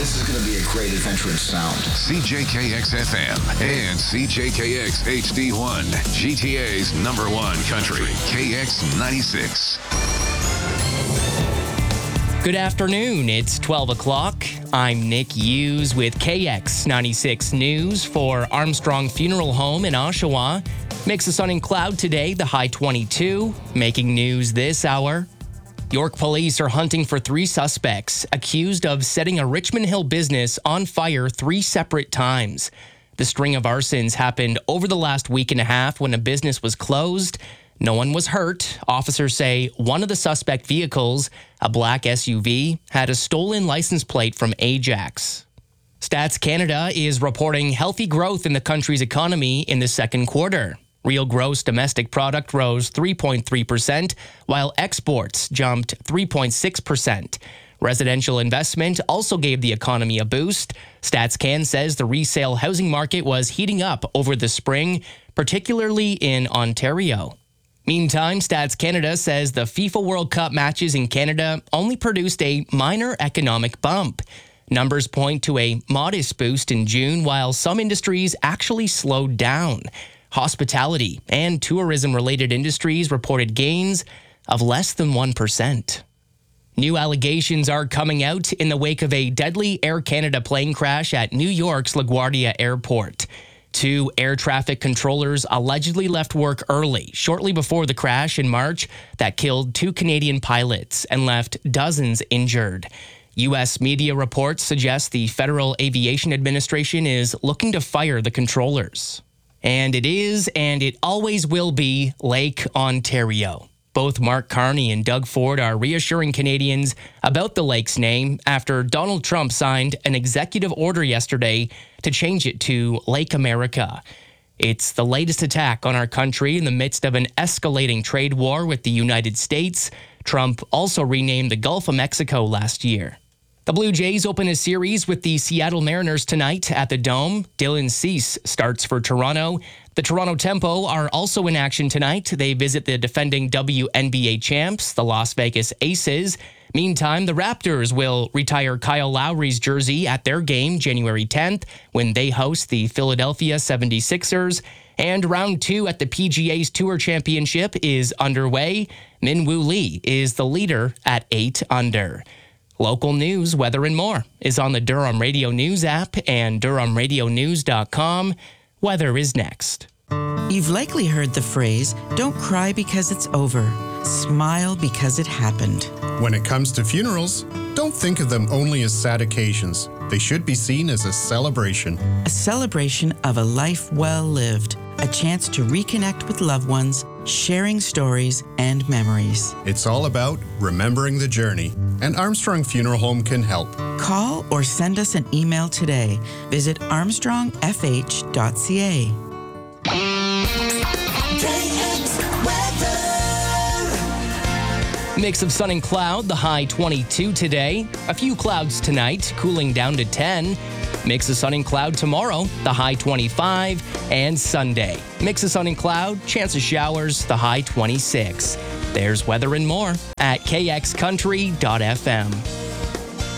This is going to be a great adventure in sound. CJKX FM and CJKX HD1, GTA's #1 country, KX 96. Good afternoon. It's 12 o'clock. I'm Nick Hughes with KX 96 News for Armstrong Funeral Home in Oshawa. Mix of sun and cloud today, the high 22. Making news this hour. York police are hunting for 3 suspects accused of setting a Richmond Hill business on fire 3 separate times. The string of arsons happened over the last week and a half when a business was closed. No one was hurt. Officers say one of the suspect vehicles, a black SUV, had a stolen license plate from Ajax. Stats Canada is reporting healthy growth in the country's economy in the second quarter. Real gross domestic product rose 3.3%, while exports jumped 3.6%. Residential investment also gave the economy a boost. StatsCan says the resale housing market was heating up over the spring, particularly in Ontario. Meantime, Stats Canada says the FIFA World Cup matches in Canada only produced a minor economic bump. Numbers point to a modest boost in June, while some industries actually slowed down. Hospitality and tourism-related industries reported gains of less than 1%. New allegations are coming out in the wake of a deadly Air Canada plane crash at New York's LaGuardia Airport. 2 air traffic controllers allegedly left work early, shortly before the crash in March that killed 2 Canadian pilots and left dozens injured. U.S. media reports suggest the Federal Aviation Administration is looking to fire the controllers. And it is, and it always will be, Lake Ontario. Both Mark Carney and Doug Ford are reassuring Canadians about the lake's name after Donald Trump signed an executive order yesterday to change it to Lake America. It's the latest attack on our country in the midst of an escalating trade war with the United States. Trump also renamed the Gulf of Mexico last year. The Blue Jays open a series with the Seattle Mariners tonight at the Dome. Dylan Cease starts for Toronto. The Toronto Tempo are also in action tonight. They visit the defending WNBA champs, the Las Vegas Aces. Meantime, the Raptors will retire Kyle Lowry's jersey at their game January 10th when they host the Philadelphia 76ers. And round 2 at the PGA's Tour Championship is underway. Min Woo Lee is the leader at 8 under. Local news, weather, and more is on the Durham Radio News app and DurhamRadioNews.com. Weather is next. You've likely heard the phrase, don't cry because it's over. Smile because it happened. When it comes to funerals, don't think of them only as sad occasions. They should be seen as a celebration. A celebration of a life well lived. A chance to reconnect with loved ones, sharing stories and memories. It's all about remembering the journey, and Armstrong Funeral Home can help. Call or send us an email today. Visit armstrongfh.ca. Mix of sun and cloud, the high 22 today. A few clouds tonight, cooling down to 10. Mix of sun and cloud tomorrow, the high 25, and Sunday. Mix of sun and cloud, chance of showers, the high 26. There's weather and more at kxcountry.fm.